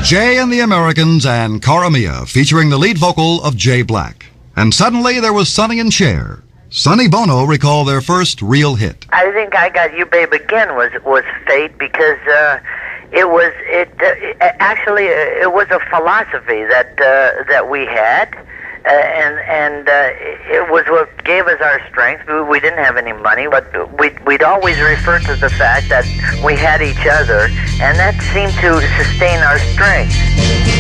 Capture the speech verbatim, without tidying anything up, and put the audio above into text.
Jay and the Americans and Cara Mia, featuring the lead vocal of Jay Black. And suddenly there was Sonny and Cher. Sonny Bono recalled their first real hit. I think I Got You Babe Again was was fate because uh, it was it, uh, it actually uh, it was a philosophy that uh, that we had. Uh, and and uh, it was what gave us our strength. We, we didn't have any money, but we'd, we'd always refer to the fact that we had each other, and that seemed to sustain our strength.